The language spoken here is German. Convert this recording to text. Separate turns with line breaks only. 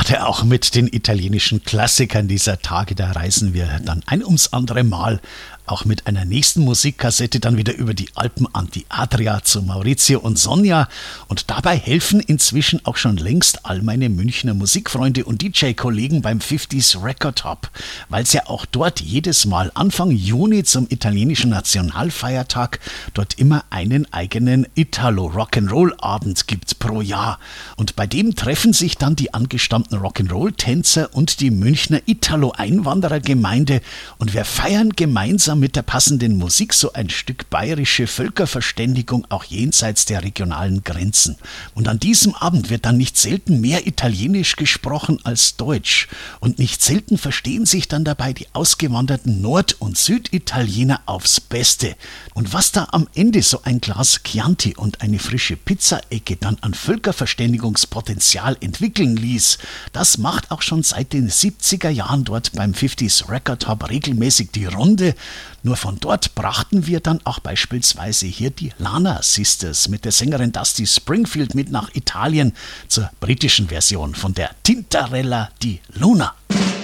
gerade auch mit den italienischen Klassikern dieser Tage, da reisen wir dann ein ums andere Mal auch mit einer nächsten Musikkassette dann wieder über die Alpen an die Adria zu Maurizio und Sonja. Und dabei helfen inzwischen auch schon längst all meine Münchner Musikfreunde und DJ-Kollegen beim 50s Record Hub, weil es ja auch dort jedes Mal Anfang Juni zum italienischen Nationalfeiertag dort immer einen eigenen Italo-Rock'n'Roll-Abend gibt pro Jahr. Und bei dem treffen sich dann die angestammten Rock'n'Roll-Tänzer und die Münchner Italo-Einwanderergemeinde und wir feiern gemeinsam mit der passenden Musik so ein Stück bayerische Völkerverständigung auch jenseits der regionalen Grenzen. Und an diesem Abend wird dann nicht selten mehr Italienisch gesprochen als Deutsch. Und nicht selten verstehen sich dann dabei die ausgewanderten Nord- und Süditaliener aufs Beste. Und was da am Ende so ein Glas Chianti und eine frische Pizzaecke dann an Völkerverständigungspotenzial entwickeln ließ, das macht auch schon seit den 70er Jahren dort beim 50s Record Hub regelmäßig die Runde. Nur von dort brachten wir dann auch beispielsweise hier die Lana Sisters mit der Sängerin Dusty Springfield mit nach Italien zur britischen Version von der Tintarella di Luna.